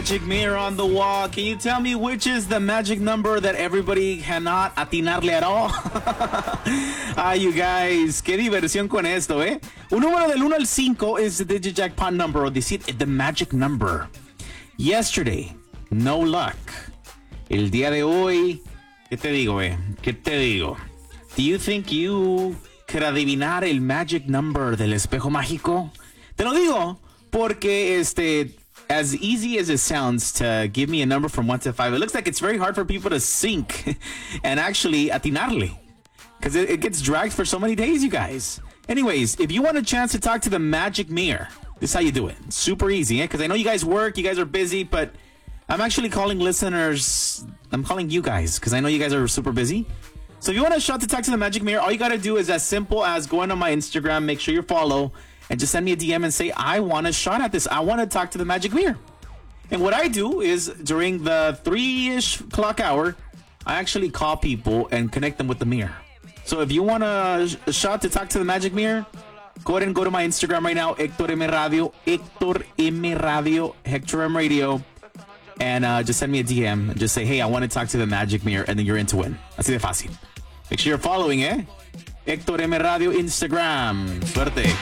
magic mirror on the wall. Can you tell me which is the magic number that everybody cannot atinarle at all? You guys, qué diversión con esto, ¿eh? Un número del 1 al 5 is the digit jackpot number, or the magic number. Yesterday, no luck. El día de hoy, ¿qué te digo, eh? ¿Qué te digo? Do you think you could adivinar el magic number del espejo mágico? Te lo digo porque as easy as it sounds to give me a number from 1 to 5, it looks like it's very hard for people to sync and actually atinarle, because it gets dragged for so many days, you guys. Anyways, if you want a chance to talk to the magic mirror, this is how you do it. Super easy, because I know you guys work, you guys are busy, but I'm actually calling listeners. I'm calling you guys because I know you guys are super busy. So if you want a shot to talk to the magic mirror, all you got to do is as simple as going on my Instagram, make sure you follow, and just send me a DM and say, I want a shot at this. I want to talk to the magic mirror. And what I do is during the 3-ish clock hour, I actually call people and connect them with the mirror. So if you want a shot to talk to the magic mirror, go ahead and go to my Instagram right now, Hector M Radio, Hector M Radio, and just send me a DM and just say, hey, I want to talk to the magic mirror, and then you're in to win. Así de fácil. Make sure you're following, Hector M Radio Instagram. Suerte.